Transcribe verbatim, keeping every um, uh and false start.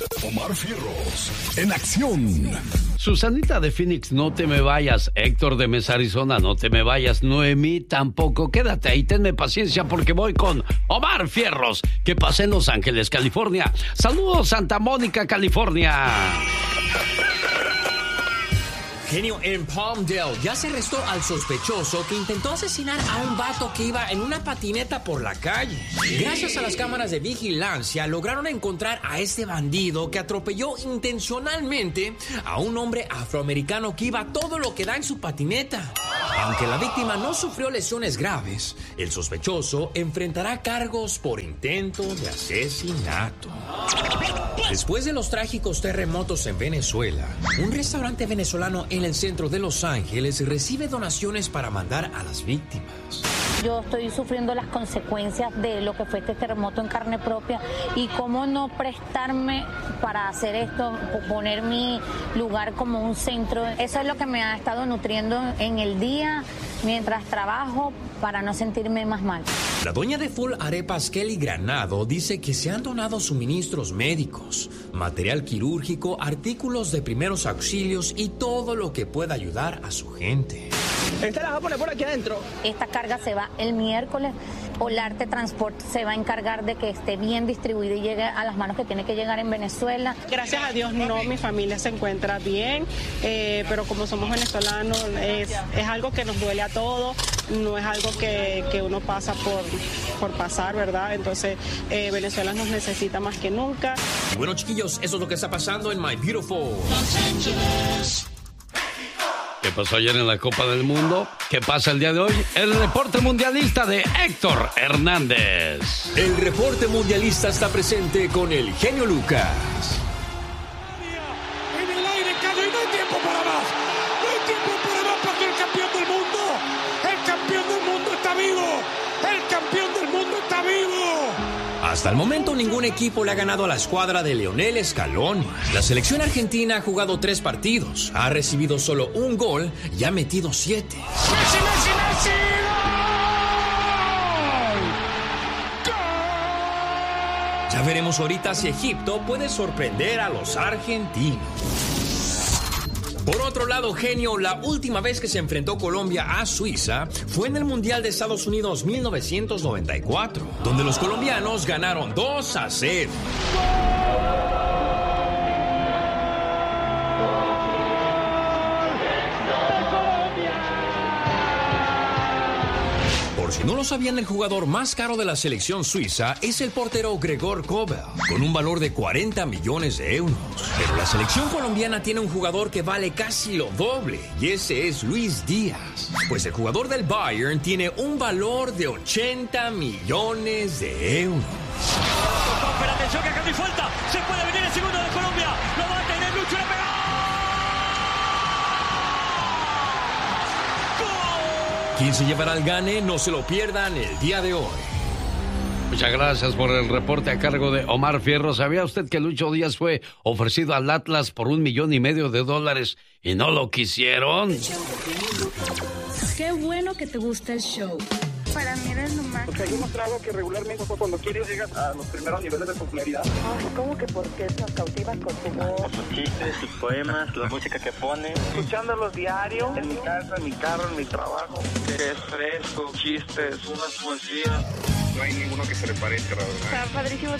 Omar Fierros, en acción. Susanita de Phoenix, no te me vayas. Héctor de Mesa, Arizona, no te me vayas. Noemí, tampoco. Quédate ahí, tenme paciencia porque voy con Omar Fierros, que pasa en Los Ángeles, California. Saludos, Santa Mónica, California. Genio, en Palmdale ya se arrestó al sospechoso que intentó asesinar a un vato que iba en una patineta por la calle. Gracias a las cámaras de vigilancia lograron encontrar a este bandido que atropelló intencionalmente a un hombre afroamericano que iba todo lo que da en su patineta. Aunque la víctima no sufrió lesiones graves, el sospechoso enfrentará cargos por intento de asesinato. Después de los trágicos terremotos en Venezuela, un restaurante venezolano en el centro de Los Ángeles recibe donaciones para mandar a las víctimas. Yo estoy sufriendo las consecuencias de lo que fue este terremoto en carne propia y cómo no prestarme para hacer esto, poner mi lugar como un centro. Eso es lo que me ha estado nutriendo en el día mientras trabajo para no sentirme más mal. La dueña de Full Arepas, Kelly Granado, dice que se han donado suministros médicos, material quirúrgico, artículos de primeros auxilios y todo lo que pueda ayudar a su gente. Esta la vas a poner por aquí adentro. Esta carga se va el miércoles. Olarte Transport se va a encargar de que esté bien distribuido y llegue a las manos que tiene que llegar en Venezuela. Gracias a Dios no, mi familia se encuentra bien, eh, pero como somos venezolanos es, es algo que nos duele a todos, no es algo que, que uno pasa por, por pasar, ¿verdad? Entonces eh, Venezuela nos necesita más que nunca. Y bueno, chiquillos, eso es lo que está pasando en My Beautiful Los Angeles. ¿Qué pasó ayer en la Copa del Mundo? ¿Qué pasa el día de hoy? El reporte mundialista de Héctor Hernández. El reporte mundialista está presente con el genio Lucas. En el aire cayó y no hay tiempo para más. No hay tiempo para más porque el campeón del mundo, el campeón del mundo está vivo. El campeón del mundo está vivo. Hasta el momento ningún equipo le ha ganado a la escuadra de Lionel Scaloni. La selección argentina ha jugado tres partidos, ha recibido solo un gol y ha metido siete. ¡Messi, Messi, Messi! ¡Gol! Ya veremos ahorita si Egipto puede sorprender a los argentinos. Por otro lado, genio, la última vez que se enfrentó Colombia a Suiza fue en el Mundial de Estados Unidos mil novecientos noventa y cuatro, donde los colombianos ganaron dos a cero. Por si no lo sabían, el jugador más caro de la selección suiza es el portero Gregor Kobel, con un valor de cuarenta millones de euros. Pero la selección colombiana tiene un jugador que vale casi lo doble, y ese es Luis Díaz. Pues el jugador del Bayern tiene un valor de ochenta millones de euros. Pero atención que acá no hay falta, se puede venir el segundo de Colombia, lo va a tener Lucho, la pegó. ¿Quién se llevará el gane? No se lo pierdan el día de hoy. Muchas gracias por el reporte a cargo de Omar Fierro. ¿Sabía usted que Lucho Díaz fue ofrecido al Atlas por un millón y medio de dólares y no lo quisieron? Qué bueno que te gusta el show. Para mí eres lo más. Porque hay demostrado que regularmente cuando quieres llegas a los primeros niveles de popularidad. Ay, ¿cómo que por qué nos cautivas con tu voz? Por sus chistes, sus poemas, la música que pone. Escuchándolos diario, en mi casa, en mi carro, en mi trabajo. Que es fresco, chistes, unas poesías. No hay ninguno que se le parezca, la verdad. Está padrísimo